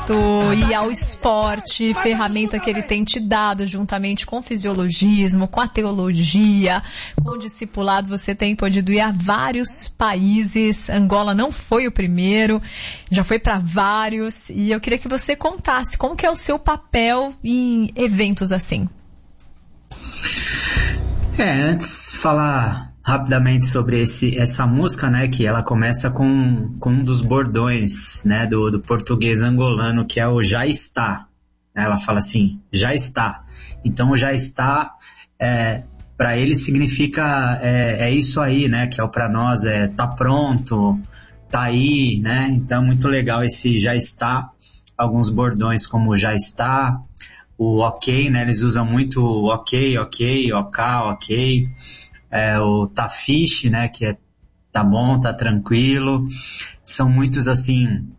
Cristo e ao esporte, ferramenta que ele tem te dado juntamente com o fisiologismo, com a teologia, com o discipulado. Você tem podido ir a vários países. Angola não foi o primeiro, já foi para vários. E eu queria que você contasse como que é o seu papel em eventos assim. Antes falar rapidamente sobre essa música, né, que ela começa com um dos bordões, né, do português angolano, que é o já está. Ela fala assim, já está. Então, já está, para ele significa, é isso aí, né, que é o para nós, tá pronto, tá aí, né, então muito legal esse já está, alguns bordões como já está, o ok, né, eles usam muito ok, ok, ok, o tá fish, né, que é tá bom, tá tranquilo, são muitos assim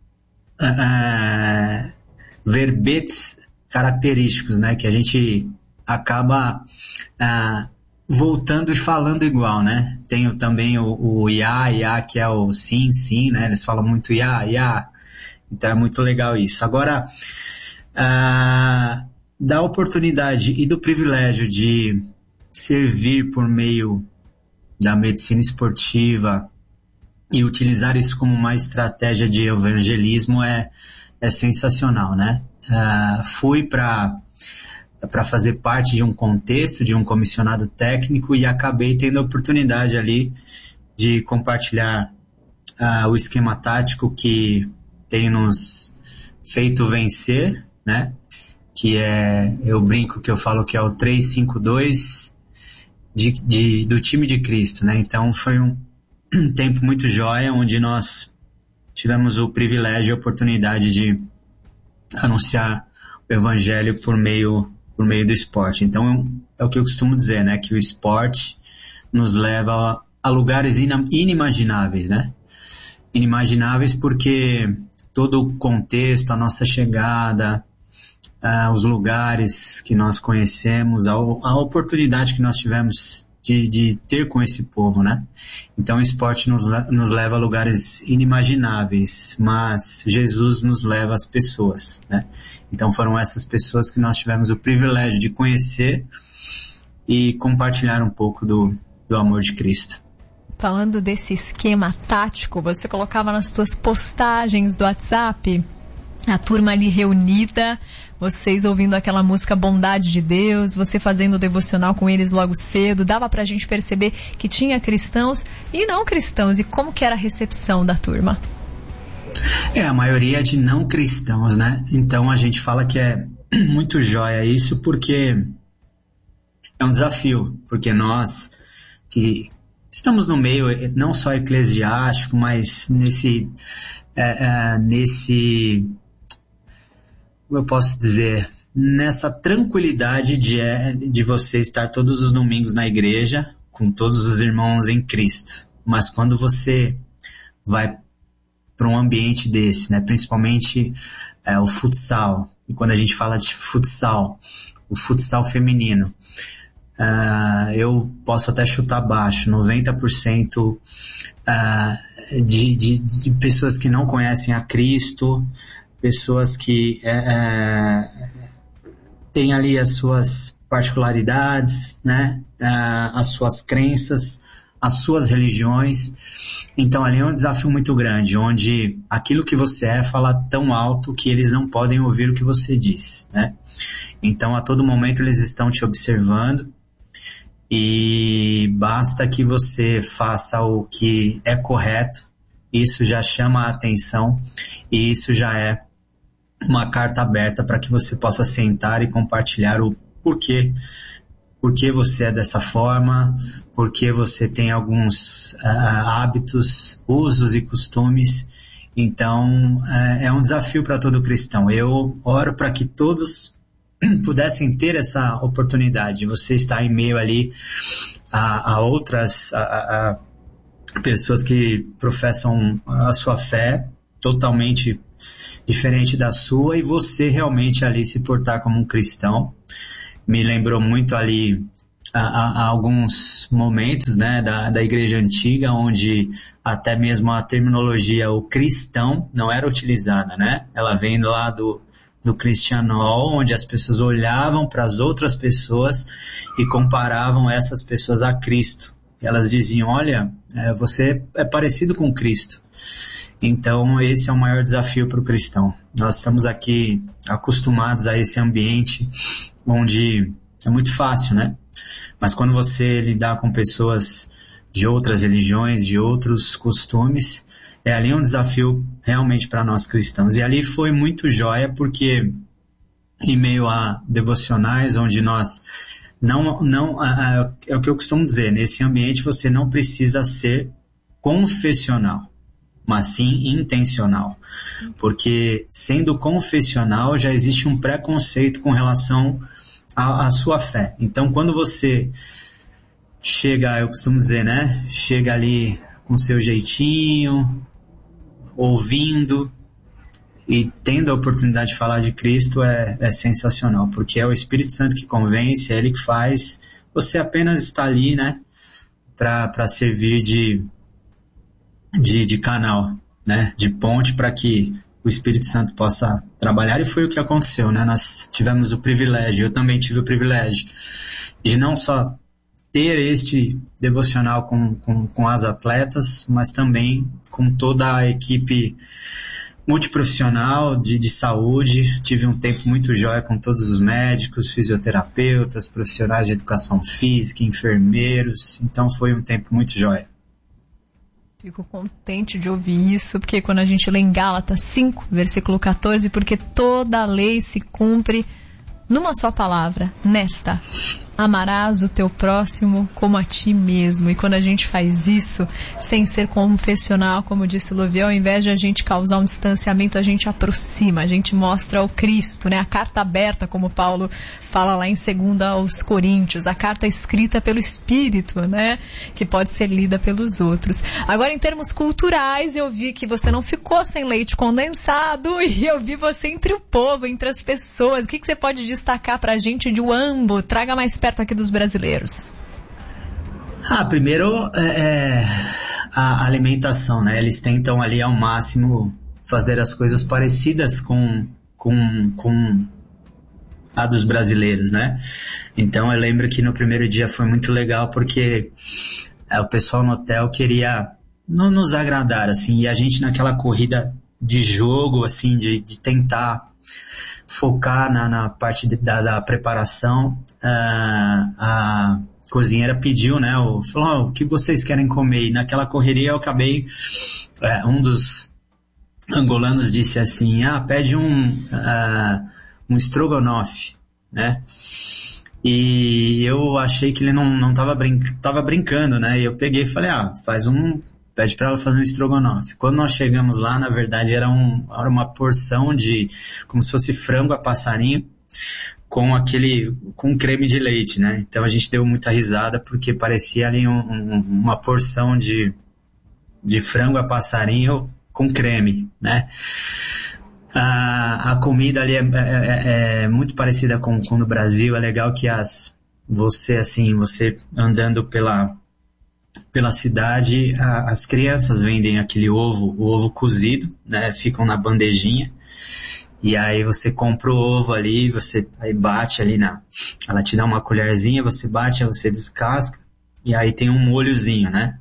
verbetes característicos, né, que a gente acaba voltando e falando igual, né, tem também o ya, que é o sim, né, eles falam muito ya, então é muito legal isso. Agora, da oportunidade e do privilégio de servir por meio da medicina esportiva e utilizar isso como uma estratégia de evangelismo é sensacional, né? Fui para fazer parte de um contexto, de um comissionado técnico e acabei tendo a oportunidade ali de compartilhar o esquema tático que tem nos feito vencer, né? Que eu brinco que eu falo que é o 3-5-2 do time de Cristo, né? Então foi um tempo muito jóia, onde nós tivemos o privilégio e a oportunidade de anunciar o evangelho por meio do esporte. Então é o que eu costumo dizer, né? Que o esporte nos leva a lugares inimagináveis, né? Inimagináveis porque todo o contexto, a nossa chegada, os lugares que nós conhecemos, a oportunidade que nós tivemos de ter com esse povo, né? Então o esporte nos leva a lugares inimagináveis, mas Jesus nos leva às pessoas, né? Então foram essas pessoas que nós tivemos o privilégio de conhecer e compartilhar um pouco do amor de Cristo. Falando desse esquema tático, você colocava nas suas postagens do WhatsApp a turma ali reunida, vocês ouvindo aquela música Bondade de Deus, você fazendo o devocional com eles logo cedo, dava pra gente perceber que tinha cristãos e não cristãos, e como que era a recepção da turma? A maioria é de não cristãos, né? Então a gente fala que é muito jóia isso, porque é um desafio, porque nós que estamos no meio, não só eclesiástico, mas nesse como eu posso dizer, nessa tranquilidade de você estar todos os domingos na igreja, com todos os irmãos em Cristo. Mas quando você vai para um ambiente desse, né, principalmente o futsal, e quando a gente fala de futsal, o futsal feminino, eu posso até chutar baixo, 90% de pessoas que não conhecem a Cristo, pessoas que têm ali as suas particularidades, né, as suas crenças, as suas religiões. Então ali é um desafio muito grande, onde aquilo que você fala tão alto que eles não podem ouvir o que você diz, né? Então a todo momento eles estão te observando, e basta que você faça o que é correto, isso já chama a atenção, e isso já é uma carta aberta para que você possa sentar e compartilhar o porquê você é dessa forma, porque você tem alguns hábitos, usos e costumes. Então é um desafio para todo cristão. Eu oro para que todos pudessem ter essa oportunidade. Você está em meio ali a outras pessoas que professam a sua fé totalmente diferente da sua, e você realmente ali se portar como um cristão. Me lembrou muito ali há alguns momentos, né, da igreja antiga, onde até mesmo a terminologia o cristão não era utilizada, né? Ela vem lá do cristianol, onde as pessoas olhavam para as outras pessoas e comparavam essas pessoas a Cristo. Elas diziam, olha, você é parecido com Cristo. Então esse é o maior desafio para o cristão. Nós estamos aqui acostumados a esse ambiente onde é muito fácil, né? Mas quando você lidar com pessoas de outras religiões, de outros costumes, é ali um desafio realmente para nós cristãos. E ali foi muito joia, porque em meio a devocionais, onde nós é o que eu costumo dizer, nesse ambiente você não precisa ser confessional, mas sim intencional. Porque sendo confessional já existe um preconceito com relação à sua fé. Então quando você chega, eu costumo dizer, né? Chega ali com seu jeitinho, ouvindo e tendo a oportunidade de falar de Cristo é sensacional, porque é o Espírito Santo que convence, é Ele que faz. Você apenas está ali, né? Para servir de canal, né? De ponte para que o Espírito Santo possa trabalhar, e foi o que aconteceu, né? Nós tivemos o privilégio, eu também tive o privilégio de não só ter este devocional com as atletas, mas também com toda a equipe multiprofissional de saúde. Tive um tempo muito jóia com todos os médicos, fisioterapeutas, profissionais de educação física, enfermeiros. Então foi um tempo muito jóia. Fico contente de ouvir isso, porque quando a gente lê em Gálatas 5, versículo 14, porque toda a lei se cumpre numa só palavra, nesta: amarás o teu próximo como a ti mesmo. E quando a gente faz isso, sem ser confessional, como disse o Loviel, ao invés de a gente causar um distanciamento, a gente aproxima, a gente mostra o Cristo, né? A carta aberta, como Paulo fala lá em 2 aos Coríntios, a carta escrita pelo Espírito, né? Que pode ser lida pelos outros. Agora, em termos culturais, eu vi que você não ficou sem leite condensado, e eu vi você entre o povo, entre as pessoas. O que você pode destacar pra gente de Uambo? Traga mais perto aqui dos brasileiros. Primeiro a alimentação, né? Eles tentam ali ao máximo fazer as coisas parecidas com a dos brasileiros, né? Então eu lembro que no primeiro dia foi muito legal, porque o pessoal no hotel queria nos agradar, assim, e a gente naquela corrida de jogo, assim, de tentar focar na parte da preparação. A cozinheira pediu, né? Falou, o que vocês querem comer? E naquela correria eu acabei, um dos angolanos disse assim, pede um estrogonofe, né? E eu achei que ele não tava brincando, né? E eu peguei e falei, pede para ela fazer um estrogonofe. Quando nós chegamos lá, na verdade era uma porção de, como se fosse frango a passarinho, com creme de leite, né? Então a gente deu muita risada, porque parecia ali uma porção de frango a passarinho com creme, né? A comida ali é muito parecida com no Brasil. É legal que você andando pela cidade, as crianças vendem aquele o ovo cozido, né? Ficam na bandejinha. E aí você compra o ovo ali, aí bate ali ela te dá uma colherzinha, você bate, aí você descasca, e aí tem um molhozinho, né?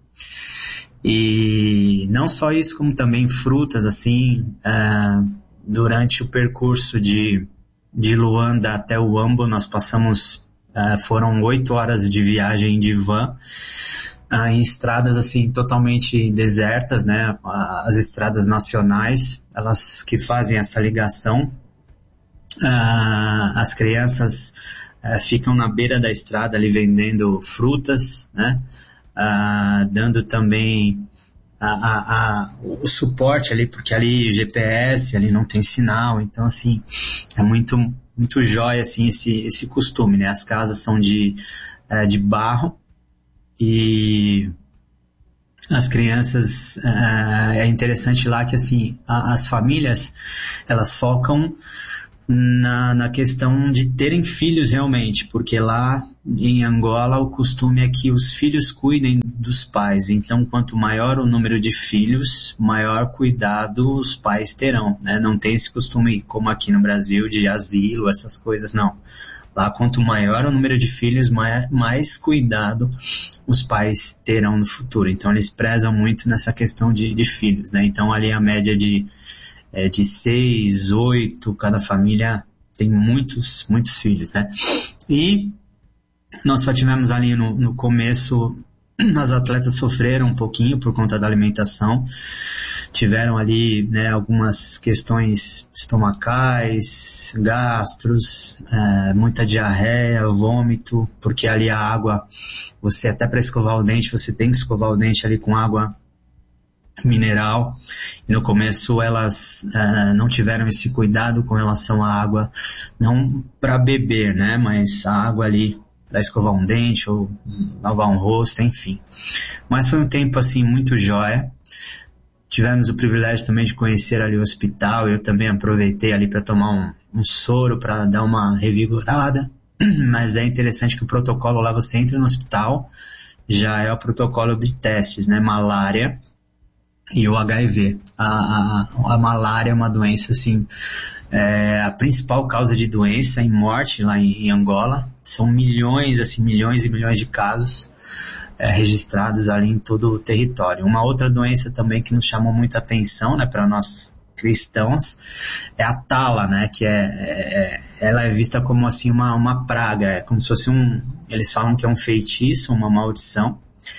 E não só isso, como também frutas, assim, durante o percurso de Luanda até Uambo, nós passamos, foram 8 horas de viagem de van, em estradas assim totalmente desertas, né? As estradas nacionais, elas que fazem essa ligação. As crianças ficam na beira da estrada ali vendendo frutas, né? Dando também o suporte ali, porque ali GPS, ali não tem sinal, então assim, é muito, muito jóia assim, esse costume, né? As casas são de barro, e as crianças, é interessante lá que assim, as famílias, elas focam na questão de terem filhos realmente, porque lá em Angola o costume é que os filhos cuidem dos pais, então quanto maior o número de filhos, maior cuidado os pais terão, né? Não tem esse costume como aqui no Brasil de asilo, essas coisas, não. Lá quanto maior o número de filhos, mais cuidado os pais terão no futuro, então eles prezam muito nessa questão de filhos, né? Então ali a média de 6, 8, cada família tem muitos filhos, né? E nós só tivemos ali no começo, as atletas sofreram um pouquinho por conta da alimentação, tiveram ali, né, algumas questões estomacais, gastros, muita diarreia, vômito, porque ali a água, você até para escovar o dente, você tem que escovar o dente ali com água mineral, e no começo elas não tiveram esse cuidado com relação à água, não para beber, né, mas a água ali para escovar um dente ou lavar um rosto, enfim. Mas foi um tempo assim muito jóia. Tivemos o privilégio também de conhecer ali o hospital, eu também aproveitei ali para tomar um soro para dar uma revigorada, mas é interessante que o protocolo lá, você entra no hospital, já é o protocolo de testes, né, malária e o HIV. A malária é uma doença, assim, a principal causa de doença e morte lá em Angola. São milhões e milhões de casos registrados ali em todo o território. Uma outra doença também que nos chamou muita atenção, né, para nós cristãos, é a tala, né, que ela é vista como assim uma praga, é como se fosse eles falam que é um feitiço, uma maldição.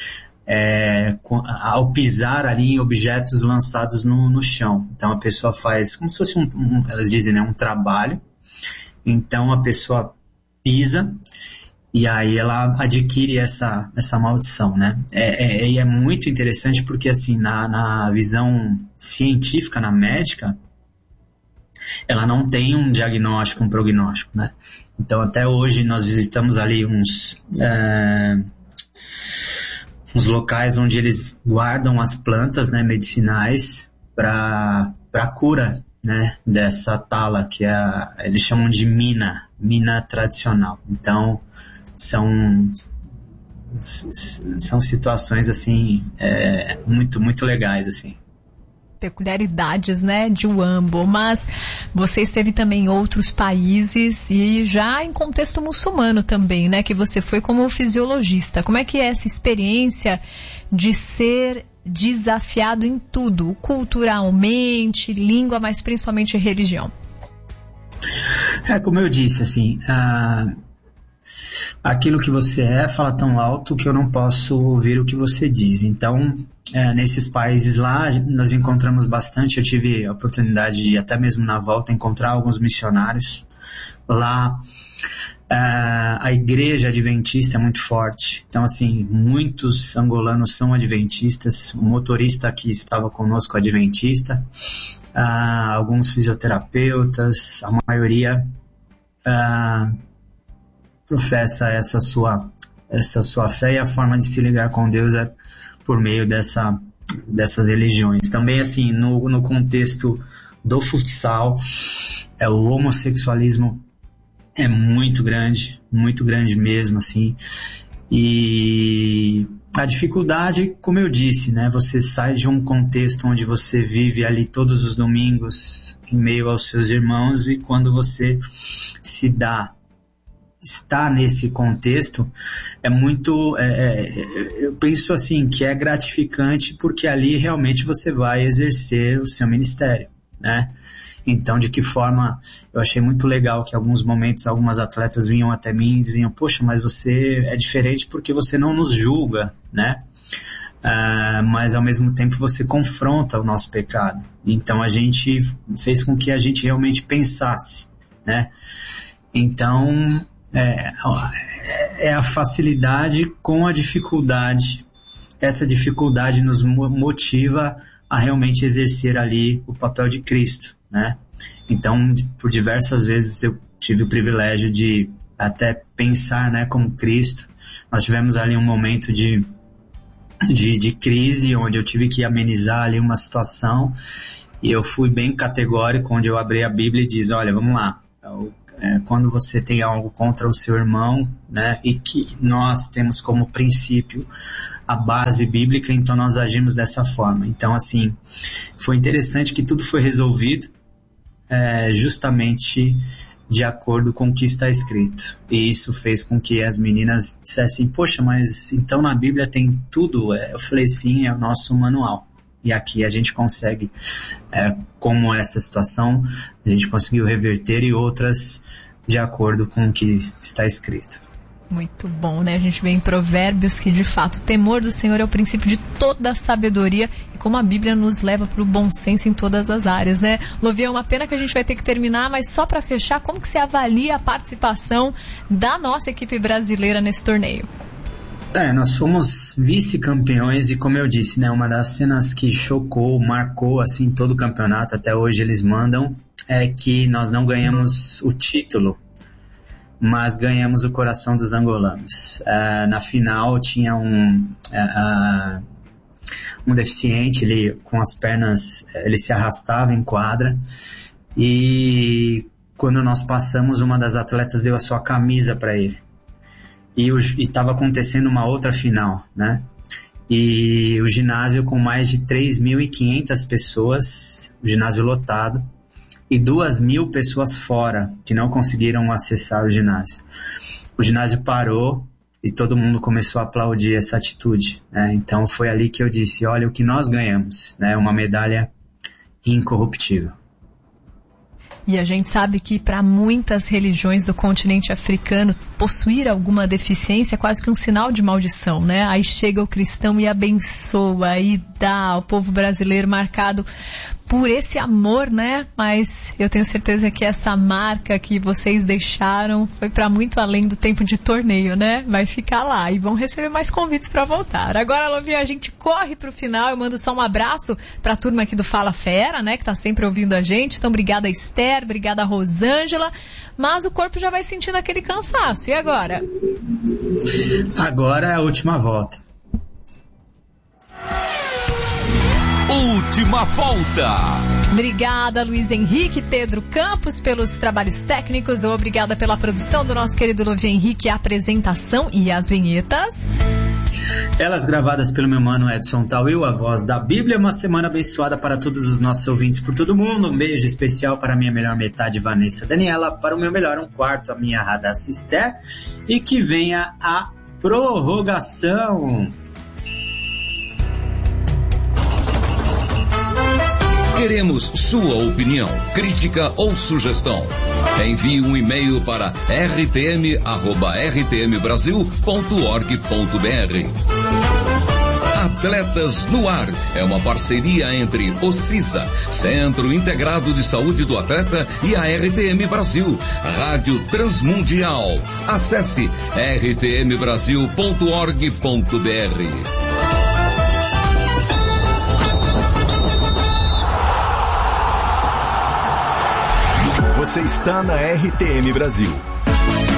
Ao pisar ali em objetos lançados no chão. Então a pessoa faz como se fosse elas dizem, né, um trabalho. Então a pessoa pisa e aí ela adquire essa maldição, né? E é muito interessante porque assim, na visão científica, na médica, ela não tem um diagnóstico, um prognóstico, né? Então até hoje nós visitamos ali uns locais onde eles guardam as plantas, né, medicinais para cura, né, dessa tala, que eles chamam de mina tradicional. Então são situações assim muito legais assim. Peculiaridades, né, de Huambo, mas você esteve também em outros países e já em contexto muçulmano também, né, que você foi como fisiologista. Como é que é essa experiência de ser desafiado em tudo, culturalmente, língua, mas principalmente religião? Como eu disse, assim, aquilo que você fala tão alto que eu não posso ouvir o que você diz. Então, nesses países lá, nós encontramos bastante. Eu tive a oportunidade de, até mesmo na volta, encontrar alguns missionários. Lá, a igreja adventista é muito forte. Então, assim, muitos angolanos são adventistas. O motorista que estava conosco é adventista. Alguns fisioterapeutas, a maioria professa essa sua fé, e a forma de se ligar com Deus é por meio dessas religiões. Também, assim, no contexto do futsal, o homossexualismo é muito grande mesmo, assim, e a dificuldade, como eu disse, né, você sai de um contexto onde você vive ali todos os domingos em meio aos seus irmãos, e quando você está nesse contexto, eu penso assim, que é gratificante, porque ali realmente você vai exercer o seu ministério, né? Então, de que forma, eu achei muito legal que em alguns momentos algumas atletas vinham até mim e diziam, poxa, mas você é diferente porque você não nos julga, né? Mas ao mesmo tempo você confronta o nosso pecado. Então a gente fez com que a gente realmente pensasse, né? Então, a facilidade com a dificuldade. Essa dificuldade nos motiva a realmente exercer ali o papel de Cristo, né? Então, por diversas vezes eu tive o privilégio de até pensar, né, como Cristo. Nós tivemos ali um momento de crise, onde eu tive que amenizar ali uma situação, e eu fui bem categórico, onde eu abri a Bíblia e disse, olha, vamos lá, quando você tem algo contra o seu irmão, né, e que nós temos como princípio a base bíblica, então nós agimos dessa forma. Então, assim, foi interessante que tudo foi resolvido justamente de acordo com o que está escrito. E isso fez com que as meninas dissessem, poxa, mas então na Bíblia tem tudo? Eu falei, sim, é o nosso manual. E aqui a gente consegue, como essa situação, a gente conseguiu reverter e outras de acordo com o que está escrito. Muito bom, né? A gente vê em Provérbios que, de fato, o temor do Senhor é o princípio de toda a sabedoria e como a Bíblia nos leva para o bom senso em todas as áreas, né? Lovia, é uma pena que a gente vai ter que terminar, mas só para fechar, como que você avalia a participação da nossa equipe brasileira nesse torneio? Nós fomos vice-campeões e, como eu disse, né, uma das cenas que chocou, marcou, assim, todo o campeonato, até hoje eles mandam, é que nós não ganhamos o título, mas ganhamos o coração dos angolanos. Na final tinha um deficiente, ele com as pernas, ele se arrastava em quadra, e quando nós passamos, uma das atletas deu a sua camisa para ele. E estava acontecendo uma outra final, né? E o ginásio com mais de 3.500 pessoas, o ginásio lotado, e 2.000 pessoas fora, que não conseguiram acessar o ginásio. O ginásio parou e todo mundo começou a aplaudir essa atitude, né? Então foi ali que eu disse, olha o que nós ganhamos, né? Uma medalha incorruptível. E a gente sabe que para muitas religiões do continente africano, possuir alguma deficiência é quase que um sinal de maldição, né? Aí chega o cristão e abençoa e dá ao povo brasileiro marcado por esse amor, né? Mas eu tenho certeza que essa marca que vocês deixaram foi para muito além do tempo de torneio, né? Vai ficar lá e vão receber mais convites para voltar. Agora, Lovia, a gente corre pro final. Eu mando só um abraço para a turma aqui do Fala Fera, né? Que tá sempre ouvindo a gente. Então, obrigada Esther, obrigada Rosângela. Mas o corpo já vai sentindo aquele cansaço. E agora? Agora é a última volta. Última volta. Obrigada, Luiz Henrique, Pedro Campos, pelos trabalhos técnicos. Obrigada pela produção do nosso querido Lovia Henrique, a apresentação e as vinhetas. Elas gravadas pelo meu mano Edson Tawil, a voz da Bíblia. Uma semana abençoada para todos os nossos ouvintes por todo mundo. Um beijo especial para a minha melhor metade, Vanessa Daniela. Para o meu melhor um quarto, a minha Radassa Esther. E que venha a prorrogação. Queremos sua opinião, crítica ou sugestão. Envie um e-mail para rtm@rtmbrasil.org.br. Atletas no Ar é uma parceria entre o CISA, Centro Integrado de Saúde do Atleta, e a RTM Brasil, Rádio Transmundial. Acesse rtmbrasil.org.br. Você está na RTM Brasil.